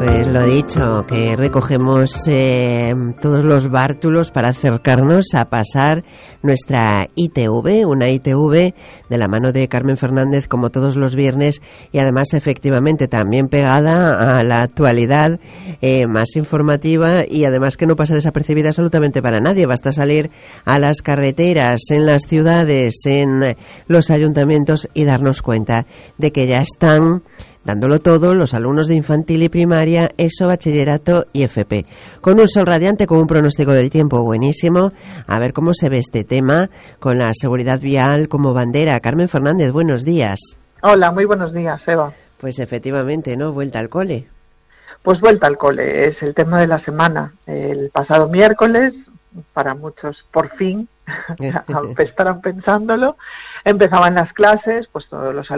Pues lo dicho, que recogemos todos los bártulos para acercarnos a pasar nuestra ITV, una ITV de la mano de Carmen Fernández como todos los viernes y además efectivamente también pegada a la actualidad más informativa y además que no pasa desapercibida absolutamente para nadie. Basta salir a las carreteras, en las ciudades, en los ayuntamientos y darnos cuenta de que ya están dándolo todo los alumnos de infantil y primaria, ESO, bachillerato y FP. Con un sol radiante, con un pronóstico del tiempo buenísimo. A ver cómo se ve este tema con la seguridad vial como bandera. Carmen Fernández, buenos días. Hola, muy buenos días, Eva. Pues efectivamente, ¿no? Vuelta al cole. Pues vuelta al cole, es el tema de la semana. El pasado miércoles, para muchos por fin, estarán pensándolo, empezaban las clases, pues todos los